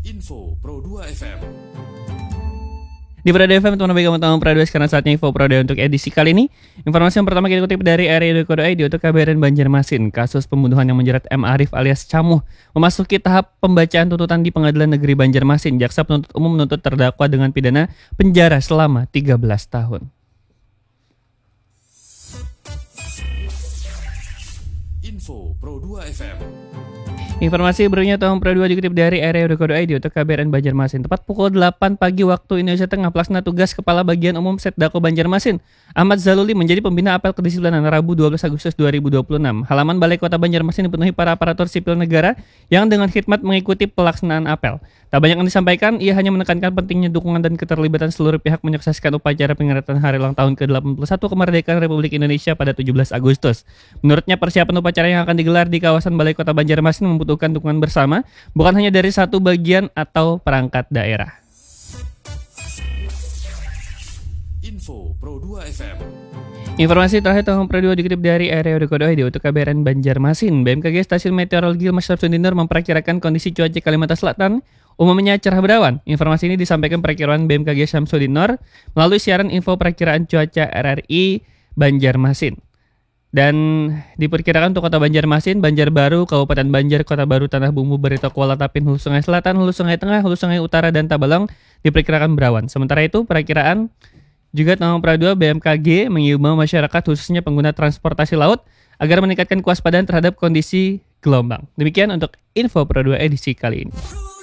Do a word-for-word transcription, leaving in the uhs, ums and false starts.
Info Pro dua F M. Di Pro dua F M, teman-teman baik kamu Pro dua, sekarang saatnya Info Pro dua untuk edisi kali ini. Informasi yang pertama kita kutip dari r i dot co dot i d untuk K B R N Banjarmasin. Kasus pembunuhan yang menjerat M. Arif alias Camuh memasuki tahap pembacaan tuntutan di Pengadilan Negeri Banjarmasin. Jaksa penuntut umum menuntut terdakwa dengan pidana penjara selama tiga belas tahun. Info Pro dua F M. Informasi berikutnya tahun Pro dua dikutip dari r i dot co dot i d untuk K B R N Banjarmasin. Tepat pukul delapan pagi waktu Indonesia Tengah, pelaksana tugas Kepala Bagian Umum Setdako Banjarmasin, Ahmad Zaluli, menjadi pembina apel kedisiplinan Rabu dua belas Agustus dua ribu dua puluh enam. Halaman Balai Kota Banjarmasin dipenuhi para aparatur sipil negara yang dengan khidmat mengikuti pelaksanaan apel. Tak banyak yang disampaikan, ia hanya menekankan pentingnya dukungan dan keterlibatan seluruh pihak menyukseskan upacara peringatan hari ulang tahun ke delapan puluh satu kemerdekaan Republik Indonesia pada tujuh belas Agustus. Menurutnya, persiapan upacara yang akan digelar di kawasan Balai Kota Banjarmasin membutuhkan dukungan bersama, bukan hanya dari satu bagian atau perangkat daerah. Info Pro dua F M. Informasi terakhir tahun Pro dua dikutip dari r i dot co dot i d untuk K B R N Banjarmasin. B M K G Stasiun Meteorologi Ilmu Syamsuddin Nur memperkirakan kondisi cuaca Kalimantan Selatan umumnya cerah berawan. Informasi ini disampaikan perakiraan B M K G Syamsuddin Nur melalui siaran info perakiraan cuaca R R I Banjarmasin. Dan diperkirakan untuk Kota Banjarmasin, Banjarbaru, Kabupaten Banjar, Kota Baru, Tanah Bumbu, Barito, Kuala Tapin, Hulu Sungai Selatan, Hulu Sungai Tengah, Hulu Sungai Utara, dan Tabalong diperkirakan berawan. Sementara itu, perakiraan juga tahun Pro dua B M K G mengimbau masyarakat khususnya pengguna transportasi laut agar meningkatkan kewaspadaan terhadap kondisi gelombang. Demikian untuk Info Pro dua edisi kali ini.